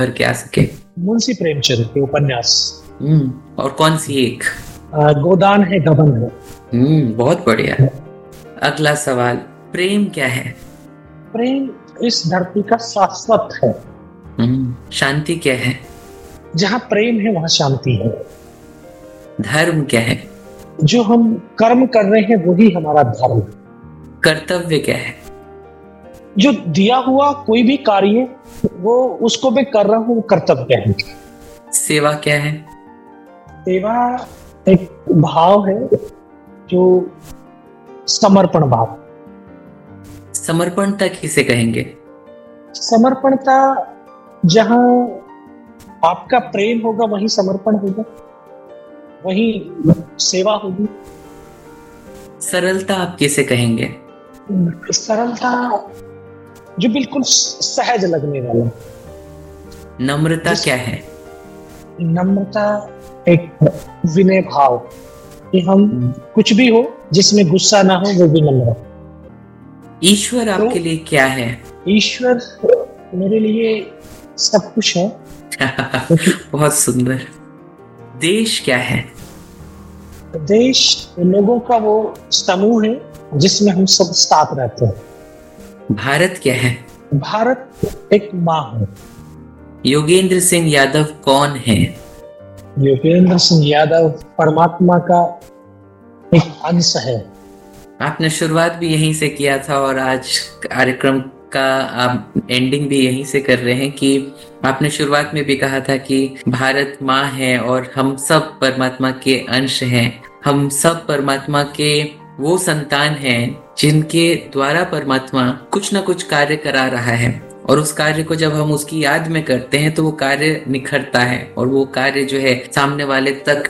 भर के आ सके। मुंशी प्रेमचंद के उपन्यास। और कौन सी एक? गोदान है गबन है। बहुत बढ़िया। अगला सवाल, प्रेम क्या है? प्रेम इस धरती का शाश्वत है। शांति क्या है? जहाँ प्रेम है वहाँ शांति है। धर्म क्या है? जो हम कर्म कर रहे हैं वही हमारा धर्म है। कर्तव्य क्या है? जो दिया हुआ कोई भी कार्य वो उसको मैं कर रहा हूँ वो कर्तव्य है। सेवा क्या है? सेवा एक भाव है जो समर्पण भाव। समर्पणता किसे कहेंगे? समर्पणता जहाँ आपका प्रेम होगा वही समर्पण होगा, वही सेवा होगी। सरलता आप किसे कहेंगे? सरलता जो बिल्कुल सहज लगने वाला। नम्रता क्या है? नम्रता एक विनय भाव कि हम कुछ भी हो जिसमें गुस्सा ना हो वो भी नम्र। ईश्वर आपके लिए क्या है? ईश्वर मेरे लिए सब कुछ है। बहुत सुंदर। देश क्या है? देश लोगों का वो समूह है जिसमें हम सब साथ रहते हैं। भारत क्या है? भारत एक माँ है। योगेंद्र सिंह यादव कौन है? योगेंद्र सिंह यादव परमात्मा का एक अंश है। आपने शुरुआत भी यहीं से किया था और आज कार्यक्रम का आप एंडिंग भी यहीं से कर रहे हैं कि आपने शुरुआत में भी कहा था कि भारत माँ है और हम सब परमात्मा के अंश हैं। हम सब परमात्मा के वो संतान हैं जिनके द्वारा परमात्मा कुछ ना कुछ कार्य करा रहा है और उस कार्य को जब हम उसकी याद में करते हैं तो वो कार्य निखरता है और वो कार्य जो है सामने वाले तक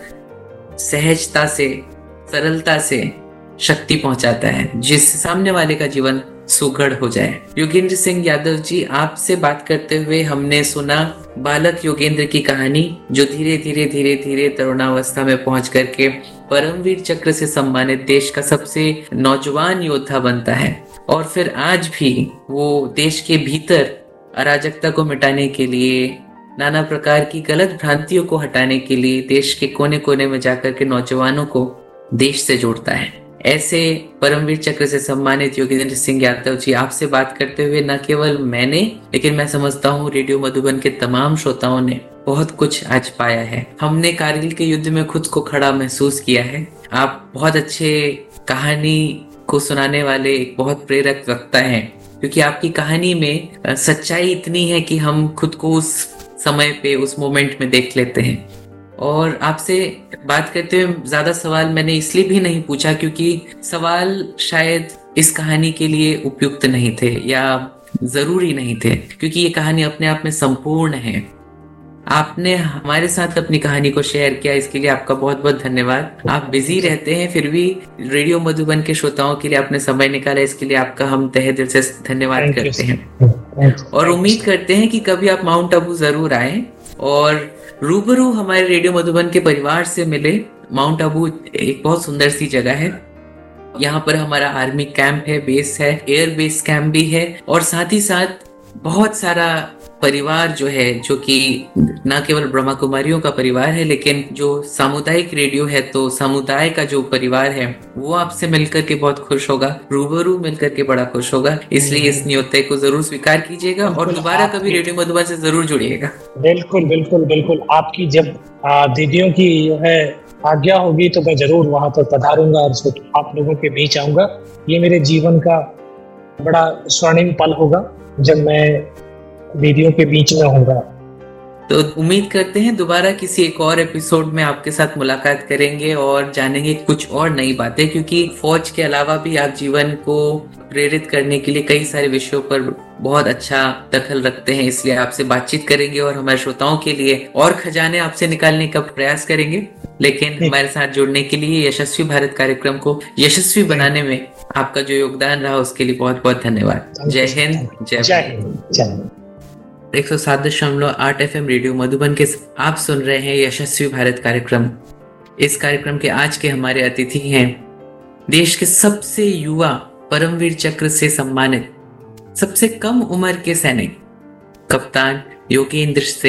सहजता से, सरलता से शक्ति पहुंचाता है जिससे सामने वाले का जीवन सुघड़ हो जाए। योगेंद्र सिंह यादव जी, आपसे बात करते हुए हमने सुना बालक योगेंद्र की कहानी जो धीरे धीरे धीरे धीरे तरुणावस्था में पहुंच करके परमवीर चक्र से सम्मानित देश का सबसे नौजवान योद्धा बनता है और फिर आज भी वो देश के भीतर अराजकता को मिटाने के लिए, नाना प्रकार की गलत भ्रांतियों को हटाने के लिए देश के कोने कोने में जाकर के नौजवानों को देश से जोड़ता है। ऐसे परमवीर चक्र से सम्मानित योगेंद्र सिंह यादव जी, आपसे बात करते हुए न केवल मैंने, लेकिन मैं समझता हूँ रेडियो मधुबन के तमाम श्रोताओं ने बहुत कुछ आज पाया है। हमने कारगिल के युद्ध में खुद को खड़ा महसूस किया है। आप बहुत अच्छे कहानी को सुनाने वाले एक बहुत प्रेरक वक्ता हैं, क्योंकि आपकी कहानी में सच्चाई इतनी है कि हम खुद को उस समय पे, उस मोमेंट में देख लेते हैं। और आपसे बात करते हुए ज्यादा सवाल मैंने इसलिए भी नहीं पूछा क्योंकि सवाल शायद इस कहानी के लिए उपयुक्त नहीं थे या जरूरी नहीं थे, क्योंकि ये कहानी अपने आप में संपूर्ण है। आपने हमारे साथ अपनी कहानी को शेयर किया, इसके लिए आपका बहुत बहुत धन्यवाद। आप बिजी रहते हैं फिर भी रेडियो मधुबन के श्रोताओं के लिए आपने समय निकाला, इसके लिए आपका हम तहे दिल से धन्यवाद करते हैं और उम्मीद करते हैं कि कभी आप माउंट आबू जरूर आए और रूबरू हमारे रेडियो मधुबन के परिवार से मिले। माउंट आबू एक बहुत सुंदर सी जगह है। यहाँ पर हमारा आर्मी कैंप है, बेस है, एयर बेस कैंप भी है और साथ ही साथ बहुत सारा परिवार जो है, जो कि न केवल ब्रह्मा कुमारियों का परिवार है लेकिन जो सामुदायिक रेडियो है तो समुदाय का जो परिवार है वो आपसे मिलकर के बहुत खुश होगा, रूबरू मिलकर के बड़ा खुश होगा। इसलिए इस न्योते को जरूर स्वीकार कीजिएगा और दोबारा कभी रेडियो मधुबन से जरूर जुड़िएगा। बिल्कुल बिल्कुल बिल्कुल, आपकी जब दीदियों की जो है आज्ञा होगी तो मैं जरूर वहां पर पधारूंगा और आप लोगों के बीच आऊंगा। ये मेरे जीवन का बड़ा स्वर्णिम पल होगा जब मैं दीदियों के बीच में होगा। तो उम्मीद करते हैं दोबारा किसी एक और एपिसोड में आपके साथ मुलाकात करेंगे और जानेंगे कुछ और नई बातें, क्योंकि फौज के अलावा भी आप जीवन को प्रेरित करने के लिए कई सारे विषयों पर बहुत अच्छा दखल रखते हैं। इसलिए आपसे बातचीत करेंगे और हमारे श्रोताओं के लिए और खजाने आपसे निकालने का प्रयास करेंगे। लेकिन हमारे साथ जुड़ने के लिए, यशस्वी भारत कार्यक्रम को यशस्वी बनाने में आपका जो योगदान रहा उसके लिए बहुत बहुत धन्यवाद। जय हिंद, जय हिंद। 107.8 FM रेडियो मधुबन के आप सुन रहे हैं यशस्वी भारत कार्यक्रम। इस कार्यक्रम के आज के हमारे अतिथि हैं देश के सबसे युवा परमवीर चक्र से सम्मानित सबसे कम उम्र के सैनिक कप्तान योगेंद्र सिंह।